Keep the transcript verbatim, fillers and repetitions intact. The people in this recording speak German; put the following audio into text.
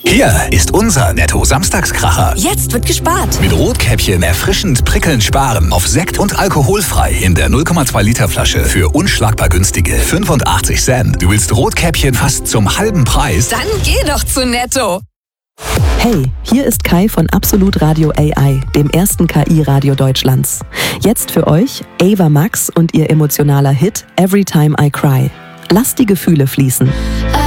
Hier ist unser Netto-Samstagskracher. Jetzt wird gespart. Mit Rotkäppchen erfrischend prickelnd sparen auf Sekt und alkoholfrei in der null Komma zwei Liter Flasche für unschlagbar günstige fünfundachtzig Cent. Du willst Rotkäppchen fast zum halben Preis? Dann geh doch zu Netto. Hey, hier ist Kai von Absolut Radio A I, dem ersten K I-Radio Deutschlands. Jetzt für euch Ava Max und ihr emotionaler Hit Every Time I Cry. Lasst die Gefühle fließen.